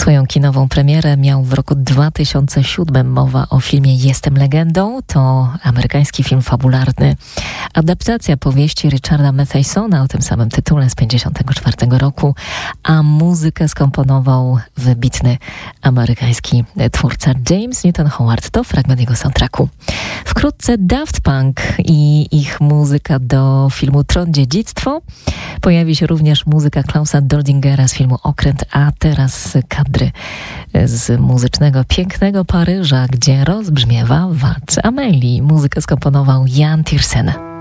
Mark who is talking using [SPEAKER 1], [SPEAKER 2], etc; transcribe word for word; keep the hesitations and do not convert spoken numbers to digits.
[SPEAKER 1] Swoją kinową premierę miał w roku dwa tysiące siódmym. Mowa o filmie Jestem legendą. To amerykański film fabularny. Adaptacja powieści Richarda Mathesona o tym samym tytule z pięćdziesiątego czwartego roku, a muzykę skomponował wybitny amerykański twórca James Newton Howard. To fragment jego soundtracku. Wkrótce Daft Punk i ich muzyka do filmu Tron Dziedzictwo. Pojawi się również muzyka Klausa Doldingera z filmu Okręt, a teraz kadry z muzycznego Pięknego Paryża, gdzie rozbrzmiewa walc Amelii. Muzykę skomponował Jan Tiersen.